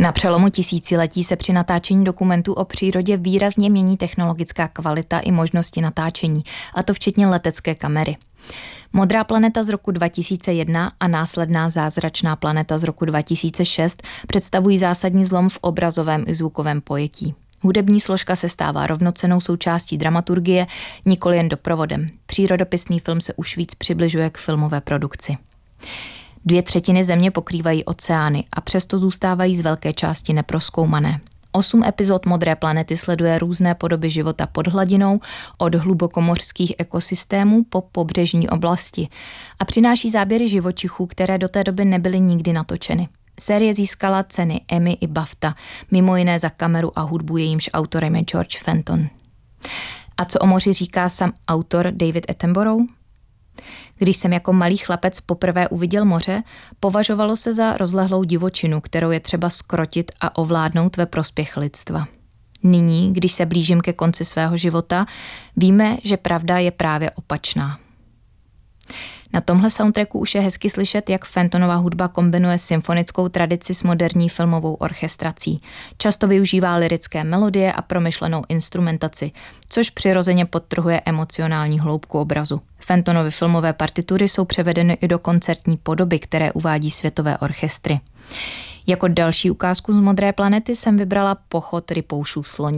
Na přelomu tisíciletí se při natáčení dokumentů o přírodě výrazně mění technologická kvalita i možnosti natáčení, a to včetně letecké kamery. Modrá planeta z roku 2001 a následná Zázračná planeta z roku 2006 představují zásadní zlom v obrazovém i zvukovém pojetí. Hudební složka se stává rovnocennou součástí dramaturgie, nikoli jen doprovodem. Přírodopisný film se už víc přibližuje k filmové produkci. 2/3 země pokrývají oceány a přesto zůstávají z velké části neprozkoumané. 8 epizod Modré planety sleduje různé podoby života pod hladinou, od hlubokomořských ekosystémů po pobřežní oblasti a přináší záběry živočichů, které do té doby nebyly nikdy natočeny. Série získala ceny Emmy i BAFTA, mimo jiné za kameru a hudbu, jejímž autorem je George Fenton. A co o moři říká sám autor David Attenborough? Když jsem jako malý chlapec poprvé uviděl moře, považovalo se za rozlehlou divočinu, kterou je třeba zkrotit a ovládnout ve prospěch lidstva. Nyní, když se blížím ke konci svého života, víme, že pravda je právě opačná. Na tomhle soundtracku už je hezky slyšet, jak Fentonova hudba kombinuje symfonickou tradici s moderní filmovou orchestrací. Často využívá lyrické melodie a promyšlenou instrumentaci, což přirozeně podtrhuje emocionální hloubku obrazu. Fentonovy filmové partitury jsou převedeny i do koncertní podoby, které uvádí světové orchestry. Jako další ukázku z Modré planety jsem vybrala Pochod rypoušů sloní.